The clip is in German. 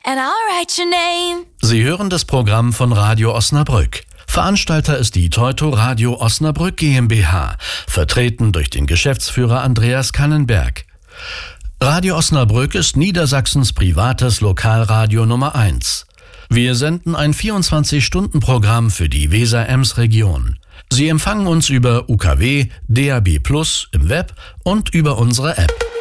and I'll write your name. Sie hören das Programm von Radio Osnabrück. Veranstalter ist die Teuto Radio Osnabrück GmbH, vertreten durch den Geschäftsführer Andreas Kannenberg. Radio Osnabrück ist Niedersachsens privates Lokalradio Nummer 1. Wir senden ein 24-Stunden-Programm für die Weser-Ems-Region. Sie empfangen uns über UKW, DAB+ im Web und über unsere App.